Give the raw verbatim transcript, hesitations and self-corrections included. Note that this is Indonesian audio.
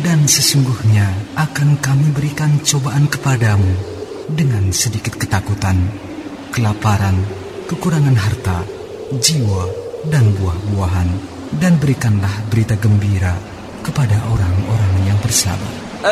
Dan sesungguhnya akan kami berikan cobaan kepadamu dengan sedikit ketakutan, kelaparan, kekurangan harta, jiwa, dan buah-buahan. Dan berikanlah berita gembira kepada orang-orang yang bersabar.